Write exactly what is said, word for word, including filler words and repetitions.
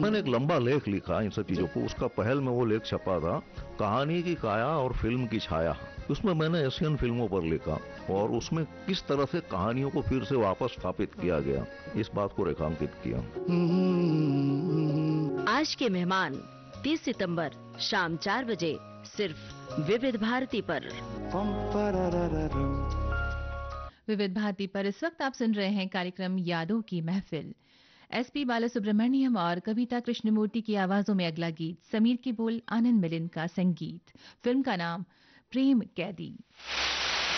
मैंने एक लंबा लेख लिखा इन सब चीजों को, उसका पहल में वो लेख छपा था, कहानी की काया और फिल्म की छाया। उसमें मैंने एशियन फिल्मों पर लिखा और उसमें किस तरह से कहानियों को फिर से वापस स्थापित किया गया, इस बात को रेखांकित किया। आज के मेहमान तीस सितंबर शाम चार बजे सिर्फ विविध भारती पर। विविध भारती पर इस वक्त आप सुन रहे हैं कार्यक्रम यादों की महफिल। एसपी बालासुब्रमण्यम और कविता कृष्णमूर्ति की आवाजों में अगला गीत, समीर के बोल, आनंद मिलिन का संगीत। फिल्म का नाम प्रेम कैदी।